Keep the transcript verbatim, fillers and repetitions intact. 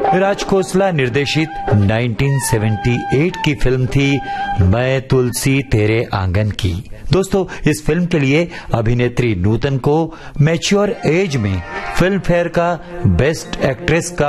राज खोसला निर्देशित उन्नीस सौ अठहत्तर की फिल्म थी मैं तुलसी तेरे आंगन की। दोस्तों, इस फिल्म के लिए अभिनेत्री नूतन को मैच्योर एज में फिल्म फेयर का बेस्ट एक्ट्रेस का